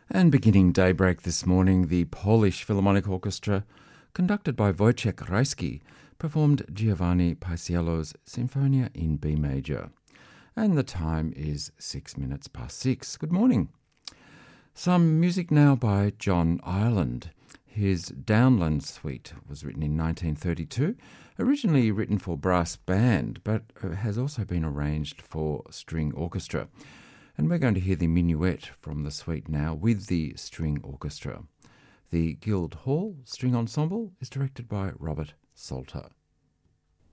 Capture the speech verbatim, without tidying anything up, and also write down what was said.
And beginning daybreak this morning, the Polish Philharmonic Orchestra, conducted by Wojciech Rajski, performed Giovanni Paisiello's Sinfonia in B major. And the time is six minutes past six. Good morning. Some music now by John Ireland. His Downland Suite was written in nineteen thirty-two, originally written for brass band, but has also been arranged for string orchestra. And we're going to hear the minuet from the suite now with the string orchestra. The Guildhall String Ensemble is directed by Robert Salter.